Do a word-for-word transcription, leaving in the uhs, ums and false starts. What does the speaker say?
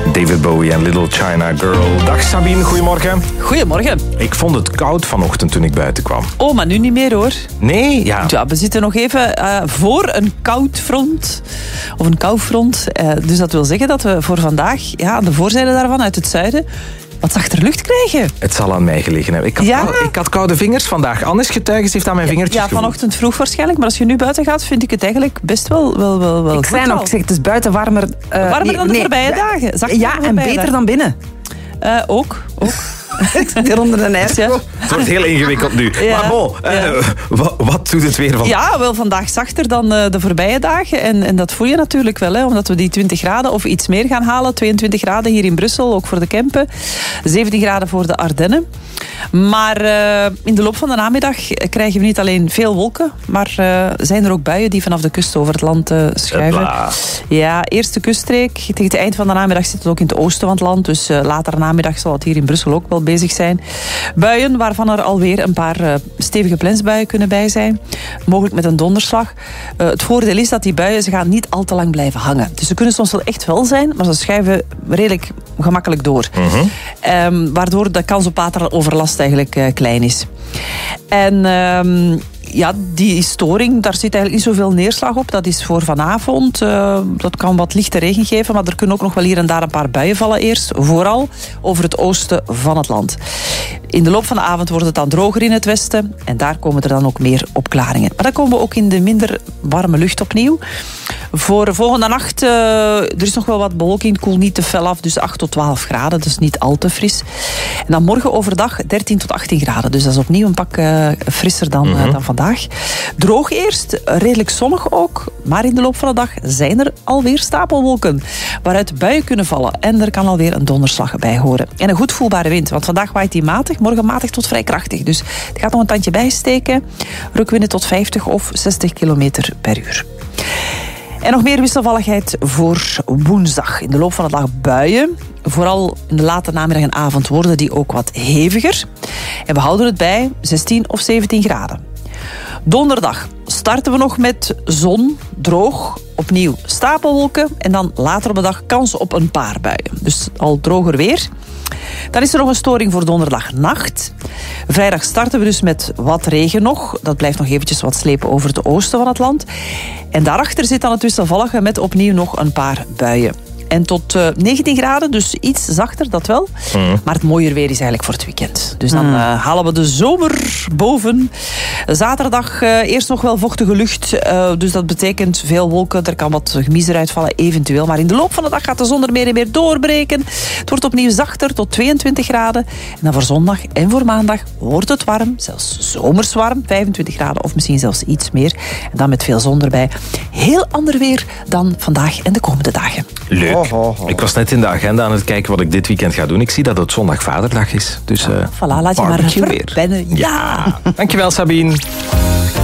David Bowie en Little China Girl. Dag Sabine, goedemorgen. Goedemorgen. Ik vond het koud vanochtend toen ik buiten kwam. Oh, maar nu niet meer hoor. Nee? Ja. Ja, we zitten nog even uh, voor een koud front. Of een koufront. Uh, dus dat wil zeggen dat we voor vandaag, ja, aan de voorzijde daarvan, uit het zuiden, wat zachter lucht krijgen. Het zal aan mij gelegen hebben. Ik had, ja? kou, ik had koude vingers vandaag. Anne is getuige, ze heeft aan mijn vingertjes Ja, gevoeld. vanochtend vroeg waarschijnlijk. Maar als je nu buiten gaat, vind ik het eigenlijk best wel, wel, wel, wel Ik zei nog, ik zeg, het is buiten warmer. Uh, warmer nee, dan de nee, voorbije dagen. Zachter ja, en beter dagen. dan binnen. Uh, ook, ook. Ik zit hier onder de ijs. Ja. Het wordt heel ingewikkeld nu. Ja. Maar bon, uh, Ja. wat, wat doet het weer van? Ja, wel vandaag zachter dan uh, de voorbije dagen. En, en dat voel je natuurlijk wel, hè, omdat we die twintig graden of iets meer gaan halen. tweeëntwintig graden hier in Brussel, ook voor de Kempen. zeventien graden voor de Ardennen. Maar uh, in de loop van de namiddag krijgen we niet alleen veel wolken, maar uh, zijn er ook buien die vanaf de kust over het land uh, schuiven. Hopla. Ja, eerste kuststreek. Tegen het eind van de namiddag zit het ook in het oosten van het land. Dus uh, later namiddag zal het hier in Brussel ook wel bezig zijn. Buien, waarvan er alweer een paar uh, stevige plensbuien kunnen bij zijn. Mogelijk met een donderslag. Uh, het voordeel is dat die buien, ze gaan niet al te lang blijven hangen. Dus ze kunnen soms wel echt fel zijn, maar ze schuiven redelijk gemakkelijk door. Mm-hmm. Um, waardoor de kans op wateroverlast eigenlijk uh, klein is. En um, ja, die storing, daar zit eigenlijk niet zoveel neerslag op. Dat is voor vanavond. Uh, dat kan wat lichte regen geven, maar er kunnen ook nog wel hier en daar een paar buien vallen eerst. Vooral over het oosten van het land. In de loop van de avond wordt het dan droger in het westen. En daar komen er dan ook meer opklaringen. Maar dan komen we ook in de minder warme lucht opnieuw. Voor volgende nacht, uh, er is nog wel wat bewolking, koelt niet te fel af, dus acht tot twaalf graden, dus niet al te fris. En dan morgen overdag dertien tot achttien graden, dus dat is opnieuw een pak uh, frisser dan, mm-hmm. uh, dan vandaag. Droog eerst, redelijk zonnig ook, maar in de loop van de dag zijn er alweer stapelwolken, waaruit buien kunnen vallen en er kan alweer een donderslag bij horen. En een goed voelbare wind, want vandaag waait die matig, morgen matig tot vrij krachtig, dus het gaat nog een tandje bijsteken, rukwinden tot vijftig of zestig kilometer per uur. En nog meer wisselvalligheid voor woensdag. In de loop van de dag buien. Vooral in de late namiddag en avond worden die ook wat heviger. En we houden het bij zestien of zeventien graden. Donderdag starten we nog met zon, droog, opnieuw stapelwolken. En dan later op de dag kans op een paar buien. Dus al droger weer. Dan is er nog een storing voor donderdagnacht. Vrijdag starten we dus met wat regen nog. Dat blijft nog eventjes wat slepen over het oosten van het land. En daarachter zit dan het wisselvallige met opnieuw nog een paar buien. En tot uh, negentien graden, dus iets zachter, dat wel. Mm. Maar het mooier weer is eigenlijk voor het weekend. Dus dan uh, halen we de zomer boven. Zaterdag uh, eerst nog wel vochtige lucht. Uh, dus dat betekent veel wolken. Er kan wat gmies eruit vallen, eventueel. Maar in de loop van de dag gaat de zon er meer en meer doorbreken. Het wordt opnieuw zachter, tot tweeëntwintig graden. En dan voor zondag en voor maandag wordt het warm. Zelfs zomers warm, vijfentwintig graden of misschien zelfs iets meer. En dan met veel zon erbij. Heel ander weer dan vandaag en de komende dagen. Leuk. Oh, oh, oh. Ik was net in de agenda aan het kijken wat ik dit weekend ga doen. Ik zie dat het zondag Vaderdag is. Dus, uh, voilà, laat je maar verpennen. Ja. ja. Dankjewel, Sabine.